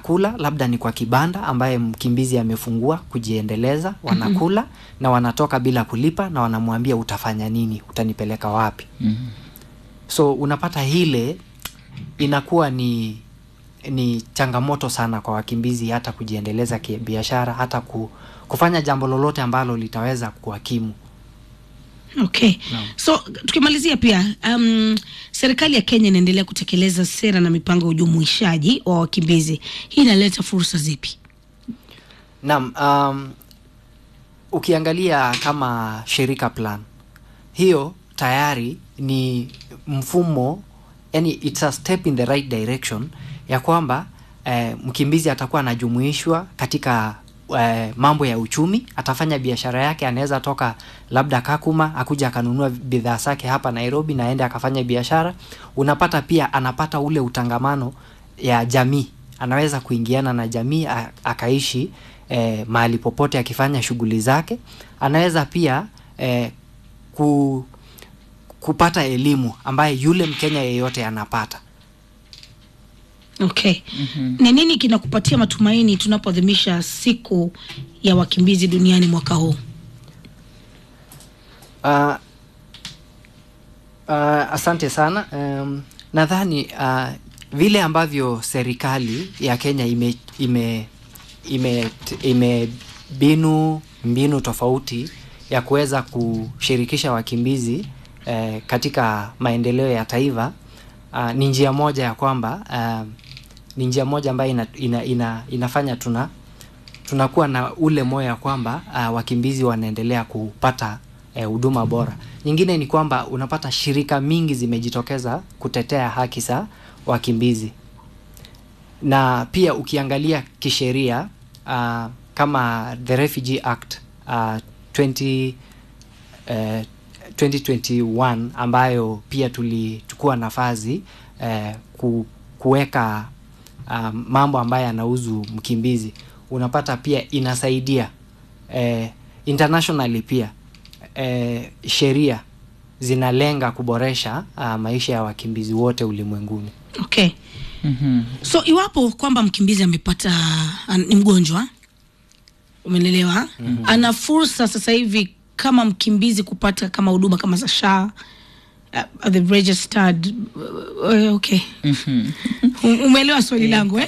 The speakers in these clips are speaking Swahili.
wanakula, labda ni kwa kibanda ambaye mkimbizi amefungua kujiendeleza, wanakula na wanatoka bila kulipa na wanamwambia utafanya nini, utanipeleka wapi. So unapata hile inakuwa ni changamoto sana kwa wakimbizi hata kujiendeleza kibiashara, hata kufanya jambo lolote ambalo litaweza kuhakimu. Okay. No. So tukimalizia pia serikali ya Kenya inaendelea kutekeleza sera na mipango ya ujumuishaji wa wakimbizi. Hii inaleta fursa zipi? Naam, ukiangalia kama shirika plan, hiyo tayari ni mfumo, yani it's a step in the right direction ya kwamba mkimbizi atakuwa anajumuishwa katika mambo ya uchumi, atafanya biashara yake, anaweza toka labda Kakuma akuja akanunua bidhaa zake hapa Nairobi na aende akafanya biashara. Unapata pia anapata ule utangamano ya jamii, anaweza kuingiana na jamii akaishi mahali popote akifanya shughuli zake. Anaweza pia kupata elimu ambaye yule Mkenya yeyote anapata. Okay. Ni nini kinakupatia matumaini tunapoadhimisha siku ya wakimbizi duniani mwaka huu? Asante sana. Nadhani vile ambavyo serikali ya Kenya mbinu tofauti ya kuweza kushirikisha wakimbizi katika maendeleo ya taifa, ni njia moja ya kwamba ni njia moja ambayo inafanya tunakuwa na ule moyo ya kwamba wakimbizi wanaendelea kupata huduma bora. Nyingine ni kwamba unapata shirika mingi zimejitokeza kutetea haki za wakimbizi. Na pia ukiangalia kisheria kama the Refugee Act 2021 ambayo pia tulichukua nafasi kuweka mambo ambayo yanahusu mkimbizi. Unapata pia inasaidia internationally pia sheria zinalenga kuboresha maisha ya wakimbizi wote ulimwenguni. Okay. So iwapo kwamba mkimbizi amepata ni mgonjwa, umeelewa? Ana fursa sasa hivi kama mkimbizi kupata kama huduma kama za SHA, the registered okay. Umeelewa swali langu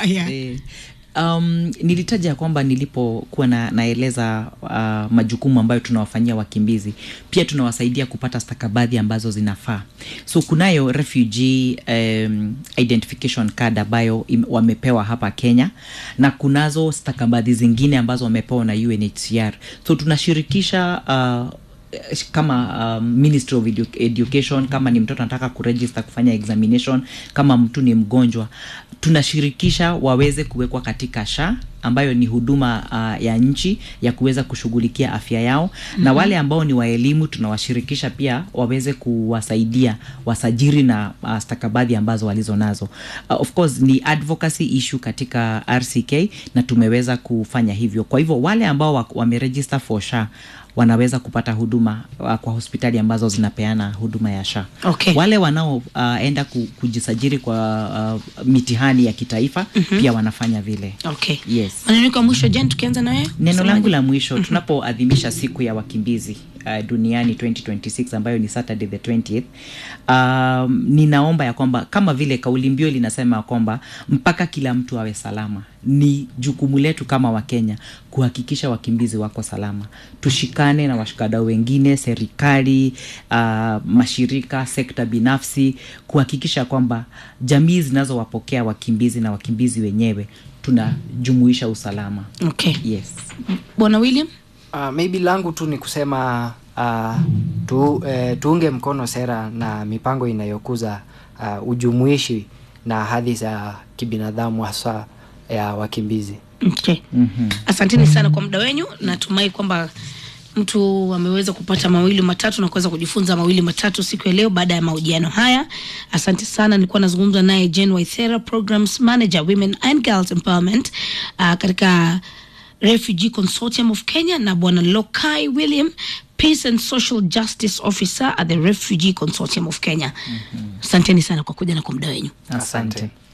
Nilitaja kwamba nilipokuwa naeleza majukumu ambayo tunawafanyia wakimbizi, pia tunawasaidia kupata stakabadhi ambazo zinafaa. So kunayo refugee identification card ambayo wamepewa hapa Kenya, na kunazo stakabadhi zingine ambazo wamepewa na UNHCR. So tunashirikisha kama Ministry of Education, kama ni mtoto anataka kuregister kufanya examination, kama mtu ni mgonjwa, tunashirikisha waweze kuwekwa katika SHA ambayo ni huduma ya nchi ya kuweza kushughulikia afya yao. Na wale ambao ni wa elimu tunawashirikisha pia waweze kuwasaidia wasajiri na stakabadhi ambazo walizo nazo. Of course ni advocacy issue katika RCK na tumeweza kufanya hivyo. Kwa hivyo wale ambao wameregister for SHA wanaweza kupata huduma kwa hospitali ambazo zinapeana huduma ya SHA. Okay. Wale wanao enda kujisajiri kwa mitihani ya kitaifa pia wanafanya vile. Okay. Yes. Maneno kwa mwisho Jen, tukianza na wewe? Neno langu la mwisho tunapoadhimisha siku ya wakimbizi duniani 2026 ambayo ni Saturday the 20th, ninaomba ya kwamba kama vile kauli mbiu linasema kwamba mpaka kila mtu awe salama, ni jukumu letu kama Wakenya kuhakikisha wakimbizi wako salama. Tushikane na washikadau wengine, serikali, mashirika, sekta binafsi, kuhakikisha kwamba jamii zinazowapokea wakimbizi na wakimbizi wenyewe tunajumuisha usalama. Okay. Yes. Bwana William? Maybe langu tu ni kusema tuunge mkono sera na mipango inayokuza ujumuishi na hadhi za kibinadamu hasa ya wakimbizi. Okay. Asanteni sana kwa muda wenu. Natumai kwamba mtu ameweza kupata mawili matatu na kuweza kujifunza mawili matatu siku ya leo baada ya mahojiano haya. Asante sana. Nilikuwa nazungumza naye Jane Waithera, Programs Manager Women and Girls Empowerment katika Refugee Consortium of Kenya, na Bwana Lokai William, Peace and Social Justice Officer at the Refugee Consortium of Kenya. Asanteni sana kwa kuja na kwa muda wenu. Asante.